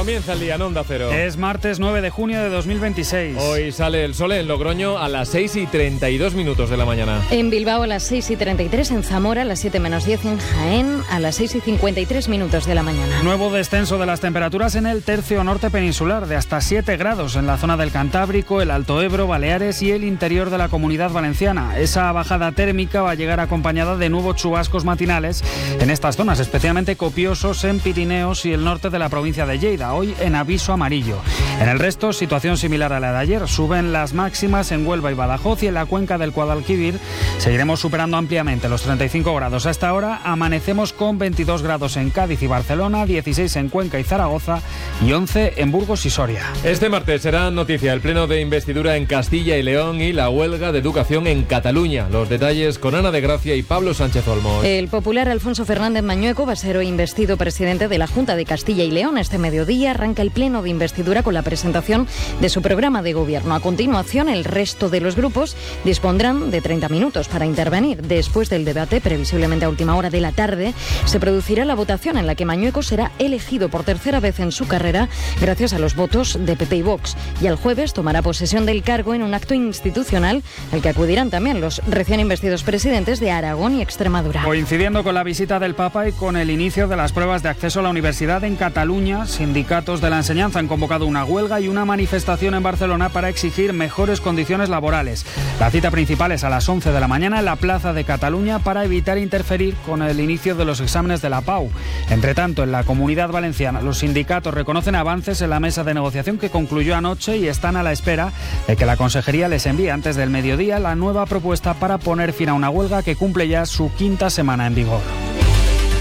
Comienza el día en Onda Cero. Es martes 9 de junio de 2026. Hoy sale el sol en Logroño a las 6:32 de la mañana. En Bilbao a las 6:33, en Zamora a las 7:10, en Jaén a las 6:53 de la mañana. Nuevo descenso de las temperaturas en el tercio norte peninsular, de hasta 7 grados en la zona del Cantábrico, el Alto Ebro, Baleares y el interior de la Comunidad Valenciana. Esa bajada térmica va a llegar acompañada de nuevos chubascos matinales en estas zonas, especialmente copiosos en Pirineos y el norte de la provincia de Lleida, hoy en aviso amarillo. En el resto, situación similar a la de ayer. Suben las máximas en Huelva y Badajoz, y en la cuenca del Guadalquivir seguiremos superando ampliamente los 35 grados. A esta hora amanecemos con 22 grados en Cádiz y Barcelona, 16 en Cuenca y Zaragoza y 11 en Burgos y Soria. Este martes será noticia el pleno de investidura en Castilla y León y la huelga de educación en Cataluña. Los detalles con Ana de Gracia y Pablo Sánchez Olmos. El popular Alfonso Fernández Mañueco va a ser hoy investido presidente de la Junta de Castilla y León. Este mediodía arranca el pleno de investidura con la presentación de su programa de gobierno. A continuación, el resto de los grupos dispondrán de 30 minutos para intervenir. Después del debate, previsiblemente a última hora de la tarde, se producirá la votación en la que Mañueco será elegido por tercera vez en su carrera gracias a los votos de PP y Vox. Y el jueves tomará posesión del cargo en un acto institucional al que acudirán también los recién investidos presidentes de Aragón y Extremadura. Coincidiendo con la visita del Papa y con el inicio de las pruebas de acceso a la universidad en Cataluña, sindicatos de la enseñanza han convocado una huelga y una manifestación en Barcelona para exigir mejores condiciones laborales. La cita principal es a las 11 de la mañana en la Plaza de Cataluña para evitar interferir con el inicio de los exámenes de la PAU. Entre tanto, en la Comunidad Valenciana, los sindicatos reconocen avances en la mesa de negociación que concluyó anoche y están a la espera de que la Consejería les envíe antes del mediodía la nueva propuesta para poner fin a una huelga que cumple ya su 5ª semana en vigor.